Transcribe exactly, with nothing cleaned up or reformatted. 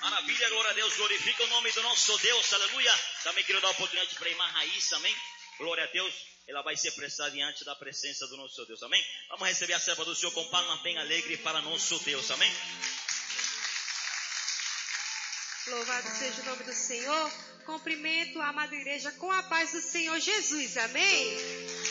Maravilha, glória a Deus, glorifica o nome do nosso Deus, aleluia. Também quero dar a oportunidade para a irmã Raíssa, amém? Glória a Deus, ela vai ser prestada diante da presença do nosso Deus, amém? Vamos receber a serva do Senhor com palmas bem alegre para nosso Deus, amém? Louvado seja o nome do Senhor. Cumprimento a amada igreja com a paz do Senhor Jesus, amém?